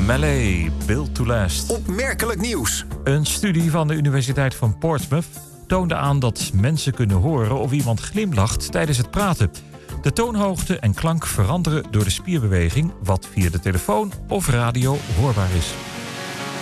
Malé, Built to Last. Opmerkelijk nieuws. Een studie van de Universiteit van Portsmouth toonde aan dat mensen kunnen horen of iemand glimlacht tijdens het praten. De toonhoogte en klank veranderen door de spierbeweging, wat via de telefoon of radio hoorbaar is.